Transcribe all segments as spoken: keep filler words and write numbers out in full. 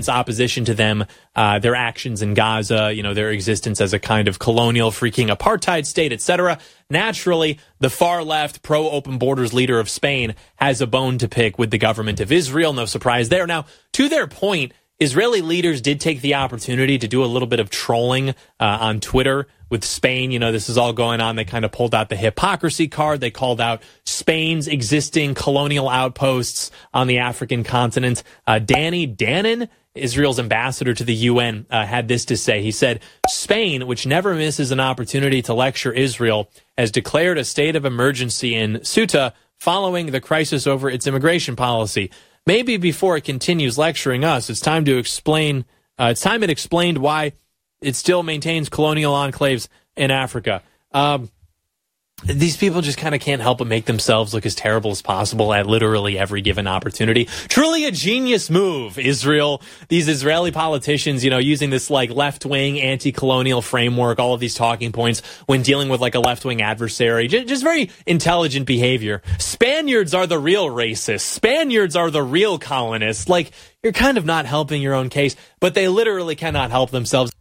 opposition to them, uh, their actions in Gaza, you know, their existence as a kind of colonial, freaking apartheid state, et cetera. Naturally, the far-left, pro-open borders leader of Spain has a bone to pick with the government of Israel. No surprise there. Now, to their point, Israeli leaders did take the opportunity to do a little bit of trolling uh, on Twitter with Spain. You know, this is all going on. They kind of pulled out the hypocrisy card. They called out Spain's existing colonial outposts on the African continent. Uh, Danny Danon, Israel's ambassador to the U N, uh, had this to say. He said, Spain, which never misses an opportunity to lecture Israel, has declared a state of emergency in Ceuta following the crisis over its immigration policy. Maybe before it continues lecturing us, it's time to explain, uh, it's time it explained why it still maintains colonial enclaves in Africa. Um, These people just kind of can't help but make themselves look as terrible as possible at literally every given opportunity. Truly a genius move, Israel. These Israeli politicians, you know, using this like left-wing anti-colonial framework, all of these talking points when dealing with like a left-wing adversary. Just, just very intelligent behavior. Spaniards are the real racists. Spaniards are the real colonists. Like, you're kind of not helping your own case, but they literally cannot help themselves.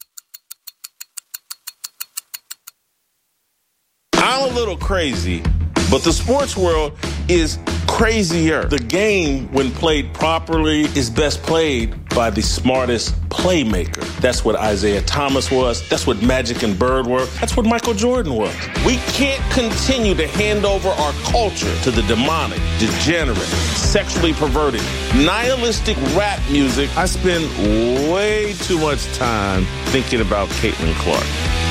I'm a little crazy, but the sports world is crazier. The game, when played properly, is best played by the smartest playmaker. That's what Isaiah Thomas was. That's what Magic and Bird were. That's what Michael Jordan was. We can't continue to hand over our culture to the demonic, degenerate, sexually perverted, nihilistic rap music. I spend way too much time thinking about Caitlin Clark.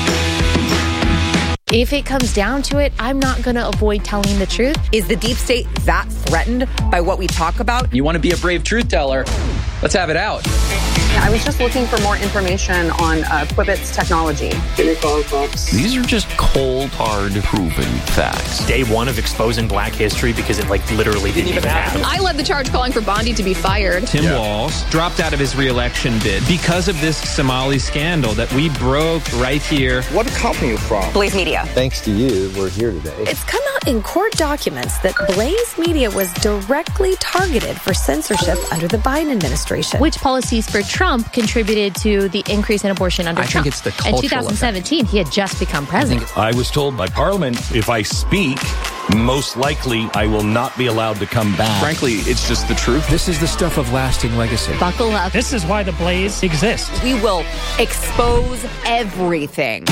If it comes down to it, I'm not going to avoid telling the truth. Is the deep state that threatened by what we talk about? You want to be a brave truth teller? Let's have it out. I was just looking for more information on uh, Quibbit's technology. These are just cold, hard, proven facts. Day one of exposing black history because it like literally didn't even happen. I led the charge calling for Bondi to be fired. Tim yeah. Walz dropped out of his re-election bid because of this Somali scandal that we broke right here. What company are you from? Blaze Media. Thanks to you, we're here today. It's come out in court documents that Blaze Media was directly targeted for censorship under the Biden administration. Which policies for Trump contributed to the increase in abortion under I Trump? I think it's the cultural In twenty seventeen, effect. He had just become president. I, I was told by Parliament, if I speak, most likely I will not be allowed to come back. Frankly, it's just the truth. This is the stuff of lasting legacy. Buckle up. This is why the Blaze exists. We will expose everything.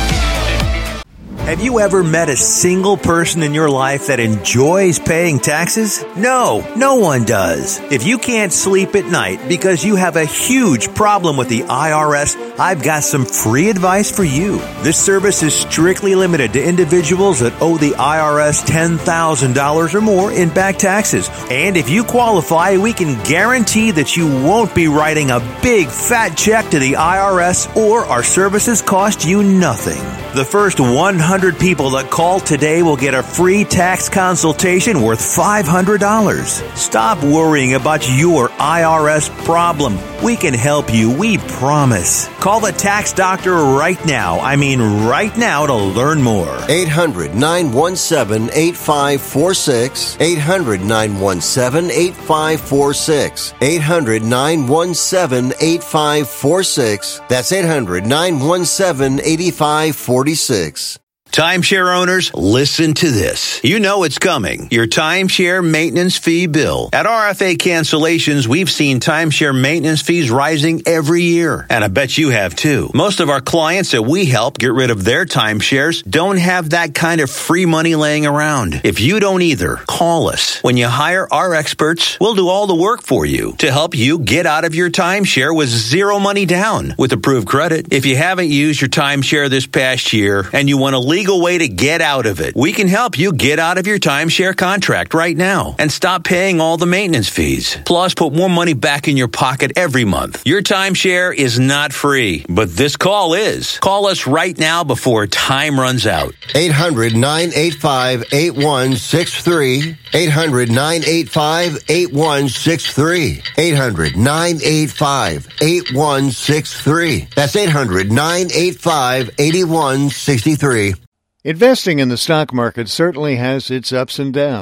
Have you ever met a single person in your life that enjoys paying taxes? No, no one does. If you can't sleep at night because you have a huge problem with the I R S, I've got some free advice for you. This service is strictly limited to individuals that owe the I R S ten thousand dollars or more in back taxes. And if you qualify, we can guarantee that you won't be writing a big fat check to the I R S, or our services cost you nothing. The first one hundred people that call today will get a free tax consultation worth five hundred dollars. Stop worrying about your I R S problem. We can help you, we promise. Call the tax doctor right now. I mean right now to learn more. eight hundred, nine one seven, eight five four six. eight hundred, nine one seven, eight five four six. eight hundred, nine one seven, eight five four six. That's eight hundred, nine one seven, eight five four six. Timeshare owners, listen to this. You know it's coming. Your timeshare maintenance fee bill. At R F A Cancellations, we've seen timeshare maintenance fees rising every year. And I bet you have too. Most of our clients that we help get rid of their timeshares don't have that kind of free money laying around. If you don't either, call us. When you hire our experts, we'll do all the work for you to help you get out of your timeshare with zero money down with approved credit. If you haven't used your timeshare this past year and you want to leave legal way to get out of it. We can help you get out of your timeshare contract right now and stop paying all the maintenance fees. Plus, put more money back in your pocket every month. Your timeshare is not free, but this call is. Call us right now before time runs out. eight hundred, nine eight five, eight one six three. eight hundred, nine eight five, eight one six three. eight hundred, nine eight five, eight one six three. That's eight hundred, nine eight five, eight one six three. Investing in the stock market certainly has its ups and downs.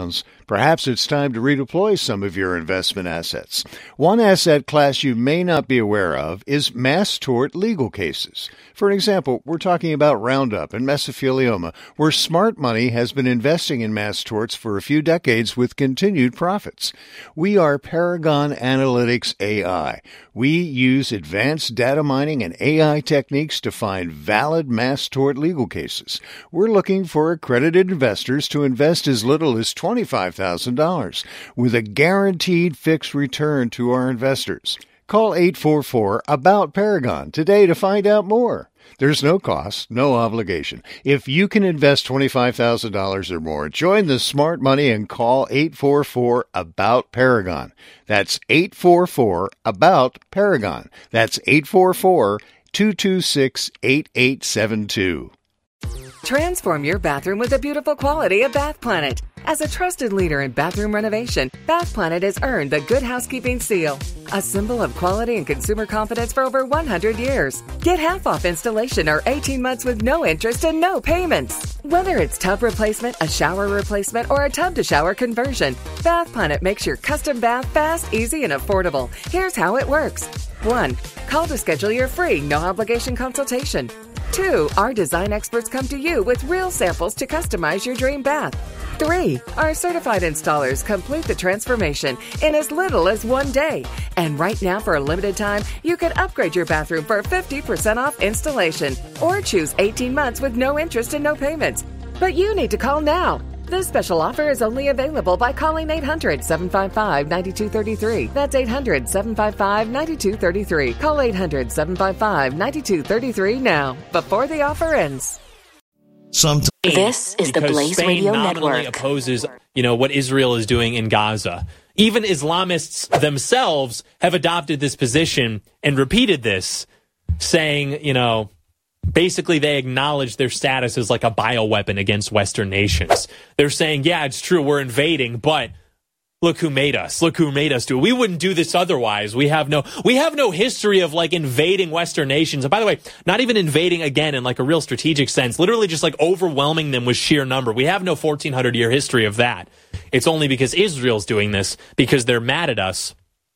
Perhaps it's time to redeploy some of your investment assets. One asset class you may not be aware of is mass tort legal cases. For example, we're talking about Roundup and mesothelioma, where smart money has been investing in mass torts for a few decades with continued profits. We are Paragon Analytics A I. We use advanced data mining and A I techniques to find valid mass tort legal cases. We're looking for accredited investors to invest as little as twenty-five thousand dollars with a guaranteed fixed return to our investors. Call eight four four, A B O U T, Paragon today to find out more. There's no cost, no obligation. If you can invest twenty-five thousand dollars or more, join the smart money and call eight four four, A B O U T, Paragon. That's eight four four, A B O U T, Paragon. That's eight four four, two two six, eight eight seven two. Transform your bathroom with the beautiful quality of Bath Planet. As a trusted leader in bathroom renovation, Bath Planet has earned the Good Housekeeping seal, a symbol of quality and consumer confidence for over one hundred years. Get half off installation or eighteen months with no interest and no payments. Whether it's tub replacement, a shower replacement, or a tub-to-shower conversion, Bath Planet makes your custom bath fast, easy, and affordable. Here's how it works. One, call to schedule your free, no-obligation consultation. Two, our design experts come to you with real samples to customize your dream bath. Three, our certified installers complete the transformation in as little as one day. And right now, for a limited time, you can upgrade your bathroom for fifty percent off installation or choose eighteen months with no interest and no payments. But you need to call now. This special offer is only available by calling eight hundred, seven five five, nine two three three. That's eight hundred, seven five five, nine two three three. Call eight hundred, seven five five, nine two three three now, before the offer ends. Sometimes. This is the Blaze Spain Radio not Network. Only opposes, you know, what Israel is doing in Gaza. Even Islamists themselves have adopted this position and repeated this, saying, you know, basically they acknowledge their status as like a bioweapon against Western nations. They're saying, yeah, it's true, we're invading, but look who made us. Look who made us do it. We wouldn't do this otherwise. We have no we have no history of like invading Western nations. And by the way, not even invading again in like a real strategic sense, literally just like overwhelming them with sheer number. We have no fourteen hundred year history of that. It's only because Israel's doing this because they're mad at us,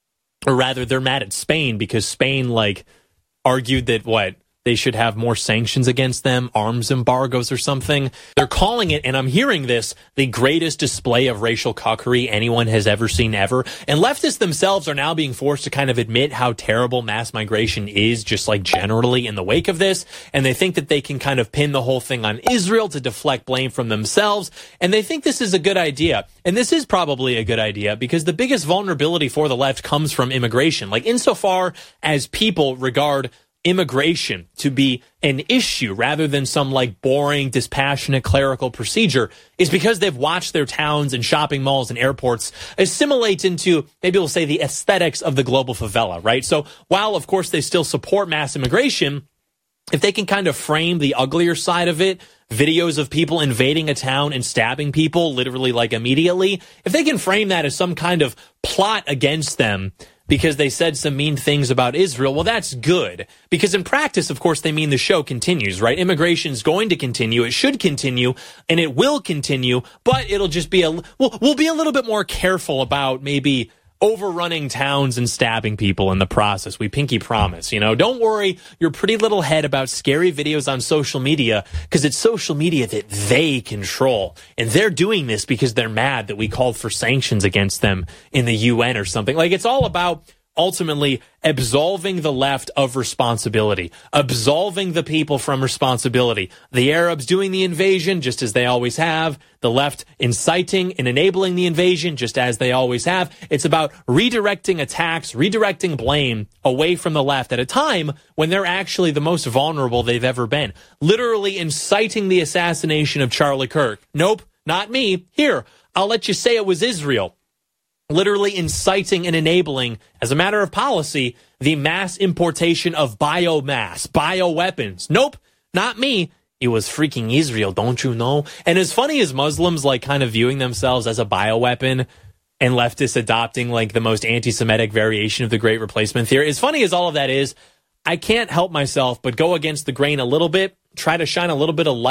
or rather they're mad at Spain because Spain like argued that what? They should have more sanctions against them, arms embargoes or something. They're calling it, and I'm hearing this, the greatest display of racial cuckery anyone has ever seen ever. And leftists themselves are now being forced to kind of admit how terrible mass migration is, just like generally in the wake of this. And they think that they can kind of pin the whole thing on Israel to deflect blame from themselves. And they think this is a good idea. And this is probably a good idea because the biggest vulnerability for the left comes from immigration. Like insofar as people regard immigration to be an issue rather than some like boring, dispassionate clerical procedure is because they've watched their towns and shopping malls and airports assimilate into, maybe we'll say, the aesthetics of the global favela, right? So while, of course, they still support mass immigration, if they can kind of frame the uglier side of it, videos of people invading a town and stabbing people literally like immediately, if they can frame that as some kind of plot against them because they said some mean things about Israel, well, that's good. Because in practice, of course, they mean the show continues, right? Immigration is going to continue. It should continue, and it will continue, but it'll just be a, we'll, we'll be a little bit more careful about maybe overrunning towns and stabbing people in the process. We pinky promise, you know. Don't worry your pretty little head about scary videos on social media because it's social media that they control. And they're doing this because they're mad that we called for sanctions against them in the U N or something. Like, it's all about ultimately absolving the left of responsibility, absolving the people from responsibility. The Arabs doing the invasion, just as they always have. The left inciting and enabling the invasion, just as they always have. It's about redirecting attacks, redirecting blame away from the left at a time when they're actually the most vulnerable they've ever been. Literally inciting the assassination of Charlie Kirk. Nope, not me. Here, I'll let you say it was Israel. Literally inciting and enabling, as a matter of policy, the mass importation of biomass, bioweapons. Nope, not me. It was freaking Israel, don't you know? And as funny as Muslims like kind of viewing themselves as a bioweapon and leftists adopting like the most anti-Semitic variation of the Great Replacement theory, as funny as all of that is, I can't help myself but go against the grain a little bit, try to shine a little bit of light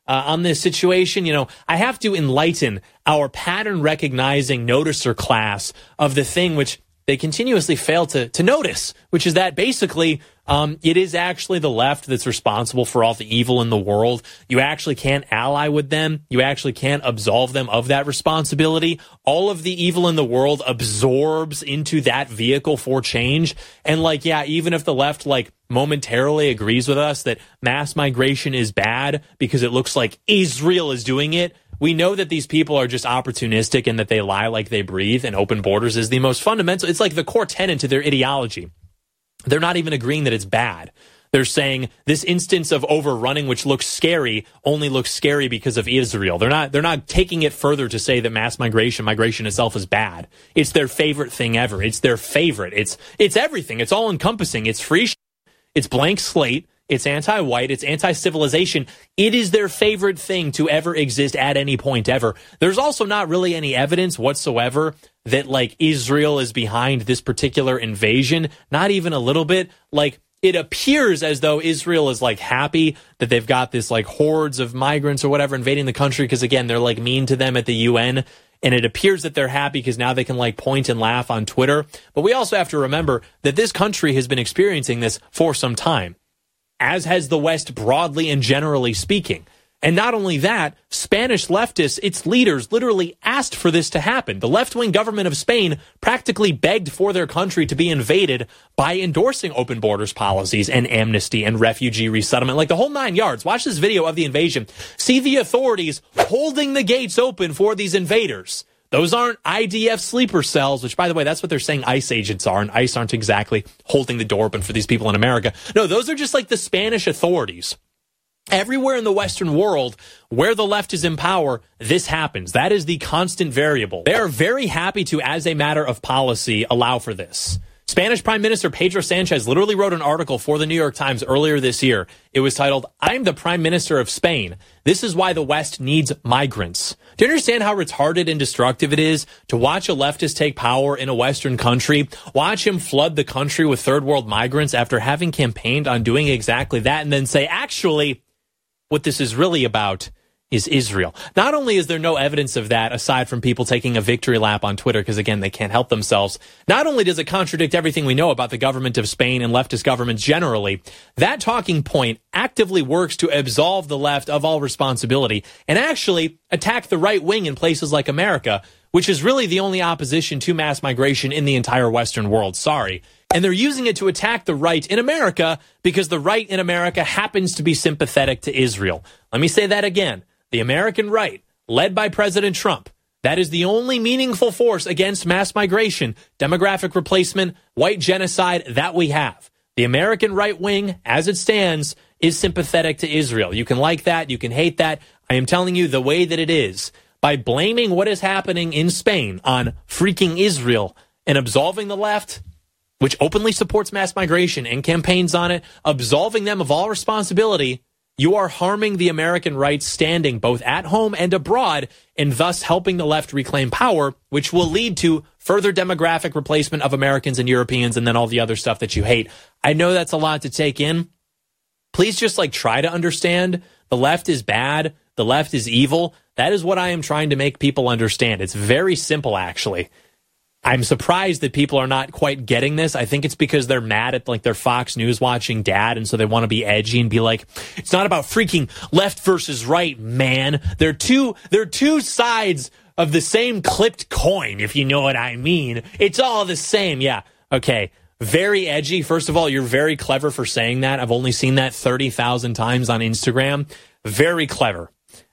uh, on this situation, you know, I have to enlighten our pattern recognizing noticer class of the thing which they continuously fail to to notice, which is that basically um, it is actually the left that's responsible for all the evil in the world. You actually can't ally with them. You actually can't absolve them of that responsibility. All of the evil in the world absorbs into that vehicle for change. And like, yeah, even if the left like momentarily agrees with us that mass migration is bad because it looks like Israel is doing it, we know that these people are just opportunistic and that they lie like they breathe, and open borders is the most fundamental. It's like the core tenet to their ideology. They're not even agreeing that it's bad. They're saying this instance of overrunning, which looks scary, only looks scary because of Israel. They're not, they're not taking it further to say that mass migration, migration itself is bad. It's their favorite thing ever. It's their favorite. It's, it's everything. It's all encompassing. It's free. Sh- it's blank slate. It's anti-white. It's anti-civilization. It is their favorite thing to ever exist at any point ever. There's also not really any evidence whatsoever that, like, Israel is behind this particular invasion. Not even a little bit. Like, it appears as though Israel is, like, happy that they've got this, like, hordes of migrants or whatever invading the country because, again, they're, like, mean to them at the U N. And it appears that they're happy because now they can, like, point and laugh on Twitter. But we also have to remember that this country has been experiencing this for some time, as has the West broadly and generally speaking. And not only that, Spanish leftists, its leaders, literally asked for this to happen. The left-wing government of Spain practically begged for their country to be invaded by endorsing open borders policies and amnesty and refugee resettlement, like the whole nine yards. Watch this video of the invasion. See the authorities holding the gates open for these invaders. Those aren't I D F sleeper cells, which, by the way, that's what they're saying ICE agents are, and ICE aren't exactly holding the door open for these people in America. No, those are just like the Spanish authorities. Everywhere in the Western world where the left is in power, this happens. That is the constant variable. They are very happy to, as a matter of policy, allow for this. Spanish Prime Minister Pedro Sanchez literally wrote an article for the New York Times earlier this year. It was titled, "I'm the Prime Minister of Spain. This is why the West needs migrants." Do you understand how retarded and destructive it is to watch a leftist take power in a Western country, watch him flood the country with third world migrants after having campaigned on doing exactly that, and then say, actually, what this is really about is Israel? Not only is there no evidence of that aside from people taking a victory lap on Twitter because, again, they can't help themselves, not only does it contradict everything we know about the government of Spain and leftist governments generally, that talking point actively works to absolve the left of all responsibility and actually attack the right wing in places like America, which is really the only opposition to mass migration in the entire Western world. Sorry. And they're using it to attack the right in America because the right in America happens to be sympathetic to Israel. Let me say that again. The American right, led by President Trump, that is the only meaningful force against mass migration, demographic replacement, white genocide that we have. The American right wing, as it stands, is sympathetic to Israel. You can like that, you can hate that. I am telling you the way that it is. By blaming what is happening in Spain on freaking Israel and absolving the left, which openly supports mass migration and campaigns on it, absolving them of all responsibility, you are harming the American right's standing both at home and abroad, and thus helping the left reclaim power, which will lead to further demographic replacement of Americans and Europeans and then all the other stuff that you hate. I know that's a lot to take in. Please just like try to understand the left is bad. The left is evil. That is what I am trying to make people understand. It's very simple, actually. I'm surprised that people are not quite getting this. I think it's because they're mad at like their Fox News watching dad, and so they want to be edgy and be like, it's not about freaking left versus right, man. They're two they're two sides of the same clipped coin, if you know what I mean. It's all the same. Yeah. Okay. Very edgy. First of all, you're very clever for saying that. I've only seen that thirty thousand times on Instagram. Very clever.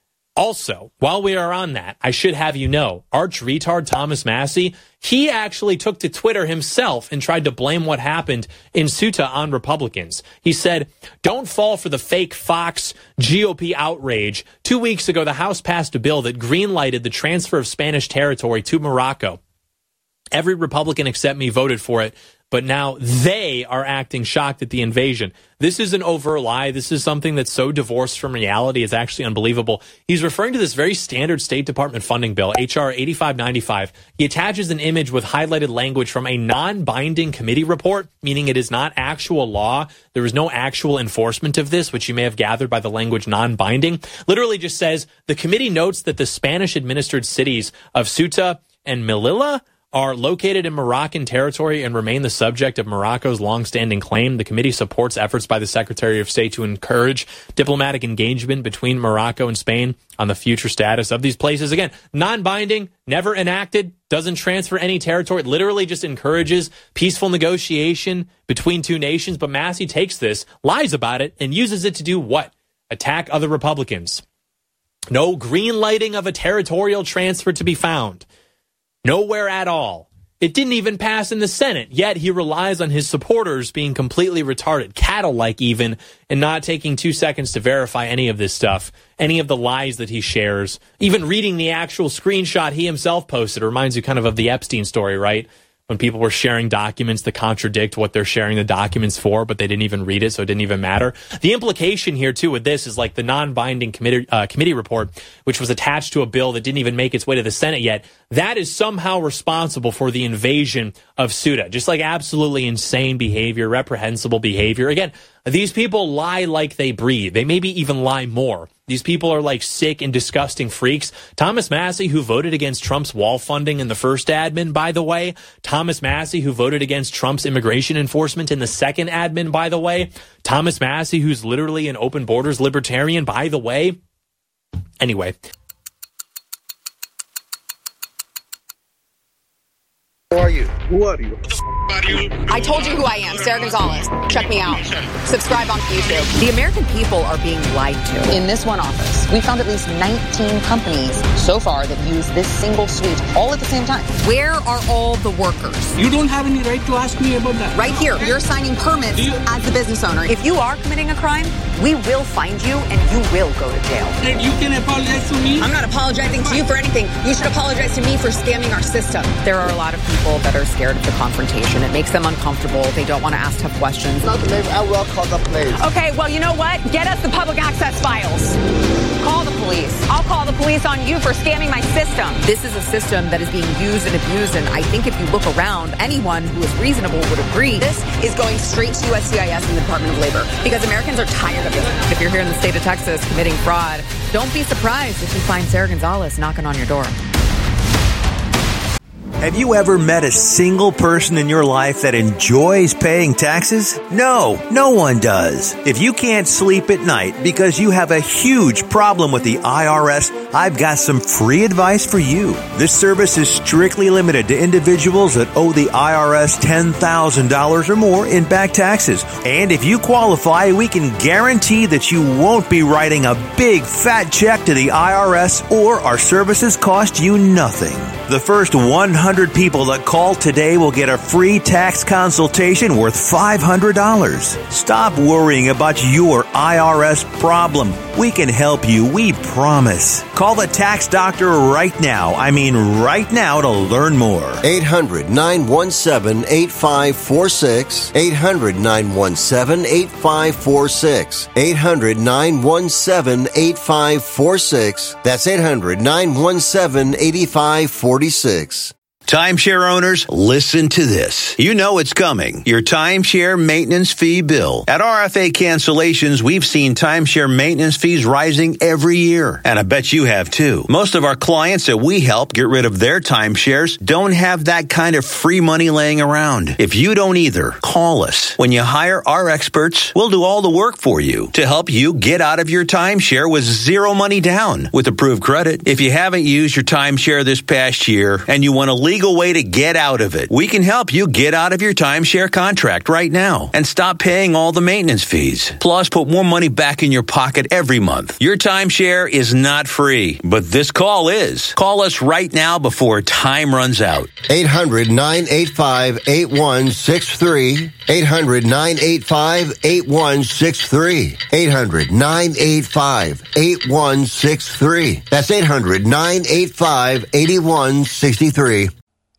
Also, while we are on that, I should have you know, arch retard Thomas Massie, he actually took to Twitter himself and tried to blame what happened in Ceuta on Republicans. He said, don't fall for the fake Fox G O P outrage. Two weeks ago, the House passed a bill that green-lighted the transfer of Spanish territory to Morocco. Every Republican except me voted for it. but now they are acting shocked at the invasion. This is an overt lie. This is something that's so divorced from reality. It's actually unbelievable. He's referring to this very standard State Department funding bill, H R eighty-five ninety-five. He attaches an image with highlighted language from a non-binding committee report, meaning it is not actual law. There is no actual enforcement of this, which you may have gathered by the language non-binding. Literally just says, the committee notes that the Spanish-administered cities of Ceuta and Melilla are located in Moroccan territory and remain the subject of Morocco's longstanding claim. The committee supports efforts by the Secretary of State to encourage diplomatic engagement between Morocco and Spain on the future status of these places. Again, non-binding, never enacted, doesn't transfer any territory. It literally just encourages peaceful negotiation between two nations. But Massey takes this, lies about it, and uses it to do what? Attack other Republicans. No green lighting of a territorial transfer to be found. Nowhere at all. It didn't even pass in the Senate, yet he relies on his supporters being completely retarded, cattle-like even, and not taking two seconds to verify any of this stuff, any of the lies that he shares. Even reading the actual screenshot he himself posted reminds you kind of of the Epstein story, right? When people were sharing documents that contradict what they're sharing the documents for, but they didn't even read it, so it didn't even matter. The implication here, too, with this is like the non-binding committee, uh, committee report, which was attached to a bill that didn't even make its way to the Senate yet, that is somehow responsible for the invasion of Ceuta. Just like absolutely insane behavior, reprehensible behavior. Again, these people lie like they breathe. They maybe even lie more. These people are like sick and disgusting freaks. Thomas Massey, who voted against Trump's wall funding in the first admin, by the way. Thomas Massey, who voted against Trump's immigration enforcement in the second admin, by the way. Thomas Massey, who's literally an open borders libertarian, by the way. Anyway. Who are you? Who are you? I told you who I am, Sarah Gonzalez. Check me out. Subscribe on YouTube. The American people are being lied to. In this one office, we found at least nineteen companies so far that use this single suite all at the same time. Where are all the workers? You don't have any right to ask me about that. Right here. You're signing permits you- as the business owner. If you are committing a crime, we will find you and you will go to jail. And you can apologize to me? I'm not apologizing to you for anything. You should apologize to me for scamming our system. There are a lot of people that are scared of the confrontation. It makes them uncomfortable. They don't want to ask tough questions. Not the name, I will call the police. Okay, well, you know what? Get us the public access files. Call the police. I'll call the police on you for scamming my system. This is a system that is being used and abused, and I think if you look around, anyone who is reasonable would agree this is going straight to U S C I S and the Department of Labor because Americans are tired of this. If you're here in the state of Texas committing fraud, don't be surprised if you find Sarah Gonzalez knocking on your door. Have you ever met a single person in your life that enjoys paying taxes? No, no one does. If you can't sleep at night because you have a huge problem with the I R S, I've got some free advice for you. This service is strictly limited to individuals that owe the I R S ten thousand dollars or more in back taxes. And if you qualify, we can guarantee that you won't be writing a big fat check to the I R S or our services cost you nothing. The first one hundred people that call today will get a free tax consultation worth five hundred dollars. Stop worrying about your I R S problem. We can help you, we promise. Call the tax doctor right now. I mean right now to learn more. eight hundred, nine one seven, eight five four six. eight hundred, nine one seven, eight five four six. eight hundred, nine one seven, eight five four six. That's eight hundred, nine one seven, eight five four six. Timeshare owners, listen to this. You know it's coming. Your timeshare maintenance fee bill. At R F A Cancellations, we've seen timeshare maintenance fees rising every year. And I bet you have too. Most of our clients that we help get rid of their timeshares don't have that kind of free money laying around. If you don't either, call us. When you hire our experts, we'll do all the work for you to help you get out of your timeshare with zero money down with approved credit. If you haven't used your timeshare this past year and you want to legal way to get out of it, we can help you get out of your timeshare contract right now and stop paying all the maintenance fees. Plus, put more money back in your pocket every month. Your timeshare is not free, but this call is. Call us right now before time runs out. eight hundred, nine eight five, eight one six three. eight hundred, nine eight five, eight one six three. eight hundred, nine eight five, eight one six three. That's eight hundred, nine eight five, eight one six three.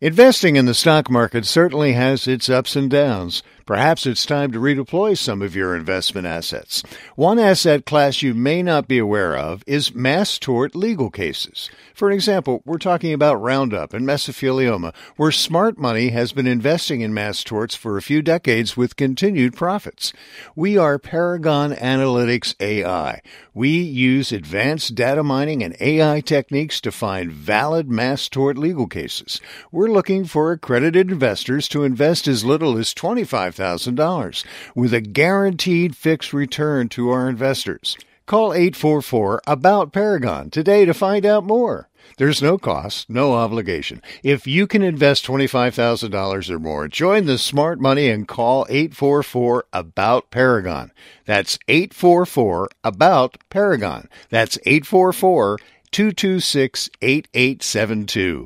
Investing in the stock market certainly has its ups and downs. Perhaps it's time to redeploy some of your investment assets. One asset class you may not be aware of is mass tort legal cases. For example, we're talking about Roundup and mesothelioma, where smart money has been investing in mass torts for a few decades with continued profits. We are Paragon Analytics A I. We use advanced data mining and A I techniques to find valid mass tort legal cases. We're looking for accredited investors to invest as little as twenty-five thousand dollars with a guaranteed fixed return to our investors. Call eight four four, A B O U T, Paragon today to find out more. There's no cost, no obligation. If you can invest twenty-five thousand dollars or more, join the smart money and call eight four four, A B O U T, Paragon. That's eight four four, A B O U T, Paragon. That's eight four four, two two six, eight eight seven two.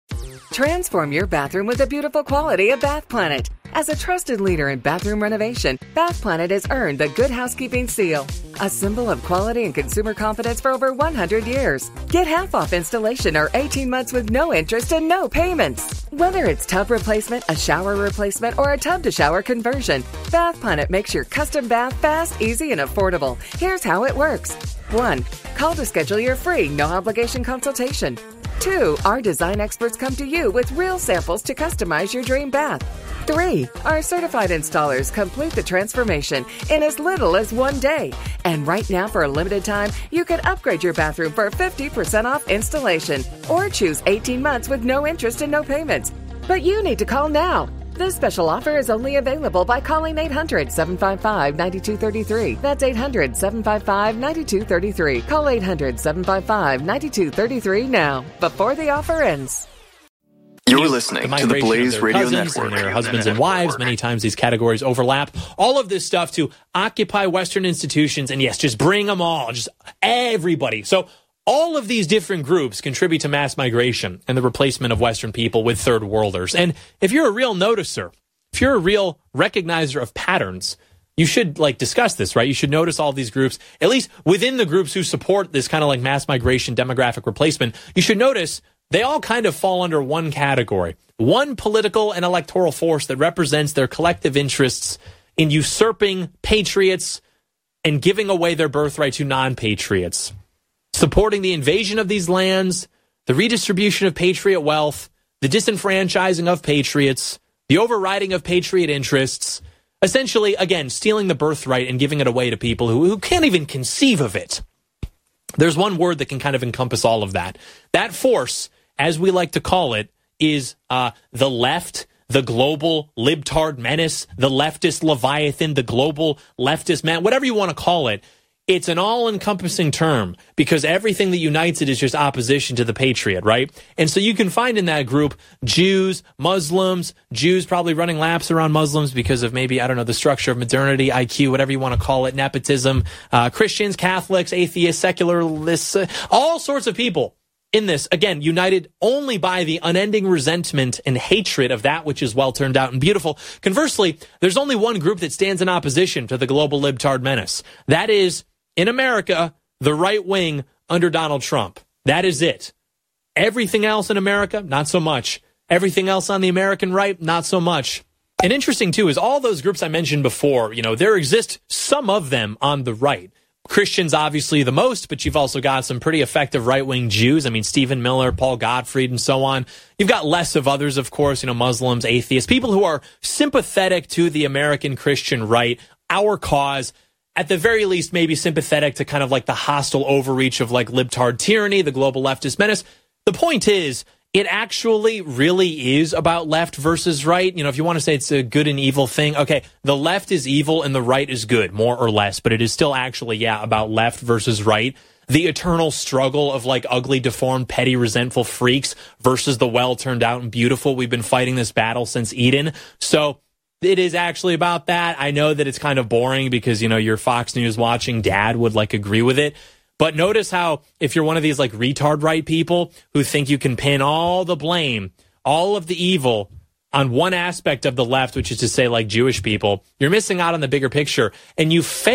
Transform your bathroom with the beautiful quality of Bath Planet. As a trusted leader in bathroom renovation, Bath Planet has earned the Good Housekeeping Seal, a symbol of quality and consumer confidence for over one hundred years. Get half off installation or eighteen months with no interest and no payments. Whether it's tub replacement, a shower replacement, or a tub-to-shower conversion, Bath Planet makes your custom bath fast, easy, and affordable. Here's how it works. One, call to schedule your free, no-obligation consultation. Two, our design experts come to you with real samples to customize your dream bath. Three, our certified installers complete the transformation in as little as one day. And right now, for a limited time, you can upgrade your bathroom for fifty percent off installation or choose eighteen months with no interest and no payments. But you need to call now. This special offer is only available by calling eight hundred, seven five five, nine two three three. That's eight hundred, seven five five, nine two three three. Call eight hundred, seven five five, nine two three three now, before the offer ends. You're listening the to the Blaze Radio Network. And their husbands and wives, many times these categories overlap. All of this stuff to occupy Western institutions, and yes, just bring them all, just everybody. So all of these different groups contribute to mass migration and the replacement of Western people with third worlders. And if you're a real noticer, if you're a real recognizer of patterns, you should like discuss this, right? You should notice all these groups, at least within the groups who support this kind of like mass migration, demographic replacement. You should notice they all kind of fall under one category, one political and electoral force that represents their collective interests in usurping patriots and giving away their birthright to non-patriots, supporting the invasion of these lands, the redistribution of patriot wealth, the disenfranchising of patriots, the overriding of patriot interests, essentially, again, stealing the birthright and giving it away to people who, who can't even conceive of it. There's one word that can kind of encompass all of that. That force, as we like to call it, is uh, the left, the global libtard menace, the leftist leviathan, the global leftist man, whatever you want to call it. It's an all-encompassing term because everything that unites it is just opposition to the patriot, right? And so you can find in that group Jews, Muslims, Jews probably running laps around Muslims because of maybe, I don't know, the structure of modernity, I Q, whatever you want to call it, nepotism, uh, Christians, Catholics, atheists, secularists, uh, all sorts of people in this, again, united only by the unending resentment and hatred of that which is well turned out and beautiful. Conversely, there's only one group that stands in opposition to the global libtard menace. That is, in America, the right wing under Donald Trump. That is it. Everything else in America, not so much. Everything else on the American right, not so much. And interesting, too, is all those groups I mentioned before, you know, there exist some of them on the right. Christians, obviously, the most, but you've also got some pretty effective right-wing Jews. I mean, Stephen Miller, Paul Gottfried, and so on. You've got less of others, of course, you know, Muslims, atheists, people who are sympathetic to the American Christian right, our cause, at the very least, maybe sympathetic to kind of like the hostile overreach of like libtard tyranny, the global leftist menace. The point is, it actually really is about left versus right. You know, if you want to say it's a good and evil thing, okay, the left is evil and the right is good, more or less, but it is still actually, yeah, about left versus right. The eternal struggle of like ugly, deformed, petty, resentful freaks versus the well turned out and beautiful. We've been fighting this battle since Eden. So it is actually about that. I know that it's kind of boring because, you know, your Fox News watching dad would like agree with it. But notice how if you're one of these like retard right people who think you can pin all the blame, all of the evil on one aspect of the left, which is to say like Jewish people, you're missing out on the bigger picture and you fail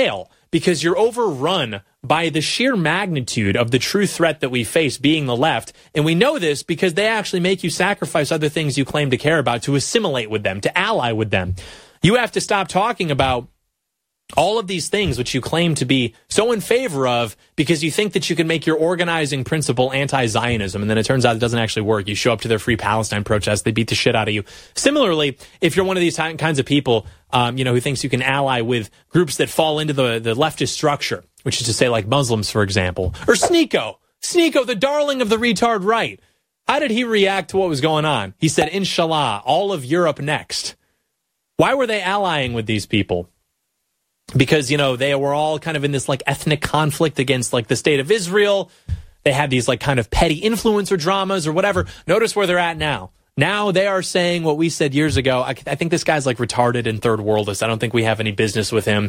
because you're overrun by the sheer magnitude of the true threat that we face, being the left. And we know this because they actually make you sacrifice other things you claim to care about to assimilate with them, to ally with them. You have to stop talking about all of these things which you claim to be so in favor of because you think that you can make your organizing principle anti-Zionism, and then it turns out it doesn't actually work. You show up to their Free Palestine protests, they beat the shit out of you. Similarly, if you're one of these kinds of people, um, you know, who thinks you can ally with groups that fall into the, the leftist structure, which is to say like Muslims, for example, or Sneeko, Sneeko, the darling of the retard right. How did he react to what was going on? He said, Inshallah, all of Europe next. Why were they allying with these people? Because, you know, they were all kind of in this like ethnic conflict against like the state of Israel. They had these like kind of petty influencer dramas or whatever. Notice where they're at now. Now they are saying what we said years ago. I, I think this guy's like retarded and third worldist. I don't think we have any business with him.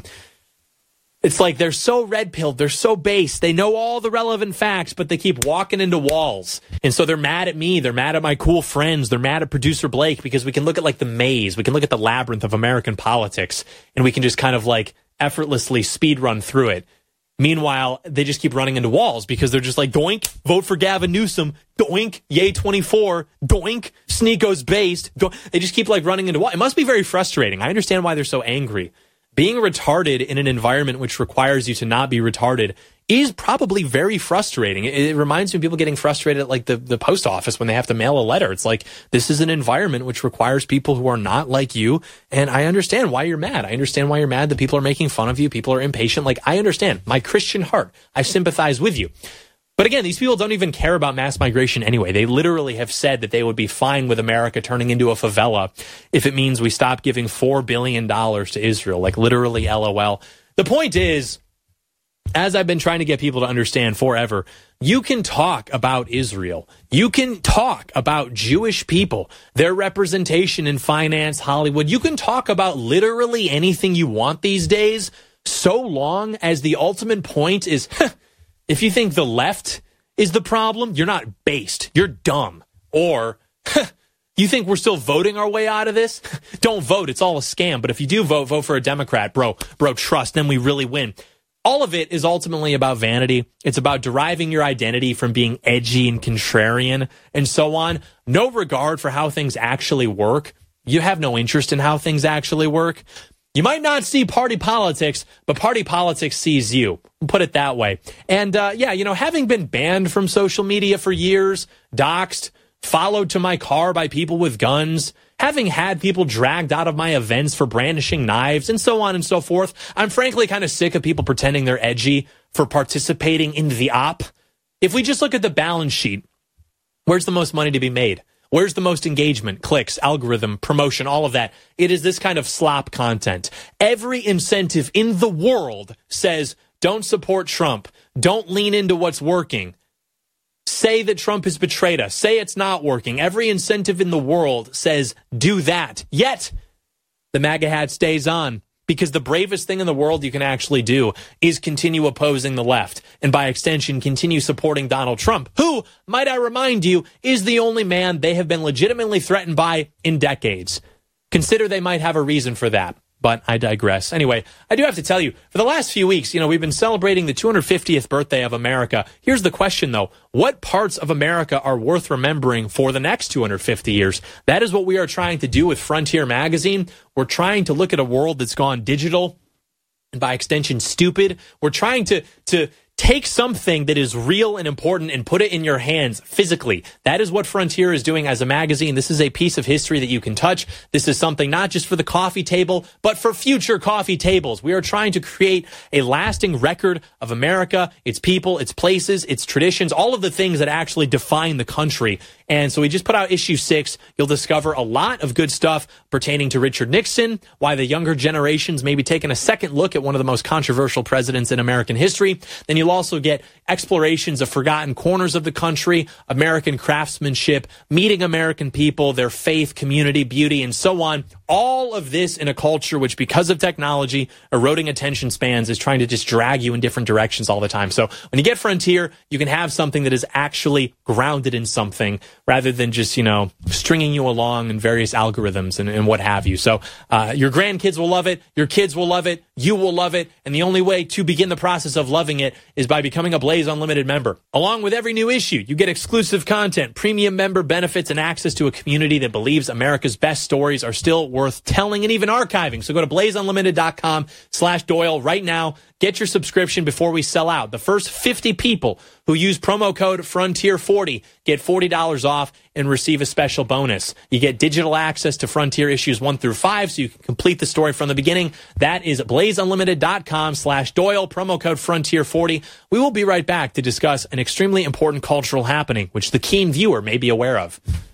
It's like they're so red-pilled, they're so base, they know all the relevant facts, but they keep walking into walls. And so they're mad at me, they're mad at my cool friends, they're mad at producer Blake because we can look at like the maze, we can look at the labyrinth of American politics, and we can just kind of like effortlessly speed run through it. Meanwhile, they just keep running into walls because they're just like, doink, vote for Gavin Newsom, doink, yay twenty-four, doink, Sneeko's based. Do-. They just keep like running into walls. It must be very frustrating. I understand why they're so angry. Being retarded in an environment which requires you to not be retarded is probably very frustrating. It, it reminds me of people getting frustrated at like the, the post office when they have to mail a letter. It's like, this is an environment which requires people who are not like you. And I understand why you're mad. I understand why you're mad that people are making fun of you. People are impatient. Like, I understand. My Christian heart, I sympathize with you. But again, these people don't even care about mass migration anyway. They literally have said that they would be fine with America turning into a favela if it means we stop giving four billion dollars to Israel. Like, literally, LOL. The point is, as I've been trying to get people to understand forever, you can talk about Israel. You can talk about Jewish people, their representation in finance, Hollywood. You can talk about literally anything you want these days, so long as the ultimate point is... If you think the left is the problem, you're not based. You're dumb. Or you think we're still voting our way out of this? Don't vote. It's all a scam. But if you do vote, vote for a Democrat. Bro, bro, trust. Then we really win. All of it is ultimately about vanity. It's about deriving your identity from being edgy and contrarian and so on. No regard for how things actually work. You have no interest in how things actually work. You might not see party politics, but party politics sees you. We'll put it that way. And, uh, yeah, you know, having been banned from social media for years, doxxed, followed to my car by people with guns, having had people dragged out of my events for brandishing knives, and so on and so forth, I'm frankly kind of sick of people pretending they're edgy for participating in the op. If we just look at the balance sheet, where's the most money to be made? Where's the most engagement, clicks, algorithm, promotion, all of that? It is this kind of slop content. Every incentive in the world says, don't support Trump. Don't lean into what's working. Say that Trump has betrayed us. Say it's not working. Every incentive in the world says, do that. Yet, the MAGA hat stays on. Because the bravest thing in the world you can actually do is continue opposing the left. And by extension, continue supporting Donald Trump, who, might I remind you, is the only man they have been legitimately threatened by in decades. Consider they might have a reason for that. But I digress. Anyway, I do have to tell you, for the last few weeks, you know, we've been celebrating the two hundred fiftieth birthday of America. Here's the question, though. What parts of America are worth remembering for the next two hundred fifty years? That is what we are trying to do with Frontier Magazine. We're trying to look at a world that's gone digital and by extension stupid. We're trying to to take something that is real and important and put it in your hands physically. That is what Frontier is doing as a magazine. This is a piece of history that you can touch. This is something not just for the coffee table, but for future coffee tables. We are trying to create a lasting record of America, its people, its places, its traditions, all of the things that actually define the country. And so we just put out issue six. You'll discover a lot of good stuff pertaining to Richard Nixon, why the younger generations may be taking a second look at one of the most controversial presidents in American history. Then you'll also get explorations of forgotten corners of the country, American craftsmanship, meeting American people, their faith, community, beauty, and so on. All of this in a culture which, because of technology, eroding attention spans, is trying to just drag you in different directions all the time. So when you get Frontier, you can have something that is actually grounded in something. rather than just, you know, stringing you along in various algorithms and, and what have you. So uh, your grandkids will love it. Your kids will love it. You will love it. And the only way to begin the process of loving it is by becoming a Blaze Unlimited member. Along with every new issue, you get exclusive content, premium member benefits, and access to a community that believes America's best stories are still worth telling and even archiving. So go to blaze unlimited dot com slash Doyle right now. Get your subscription before we sell out. The first fifty people who use promo code Frontier forty get forty dollars off and receive a special bonus. You get digital access to Frontier issues one through five, so you can complete the story from the beginning. That is blaze unlimited dot com slash Doyle, promo code Frontier forty. We will be right back to discuss an extremely important cultural happening, which the keen viewer may be aware of.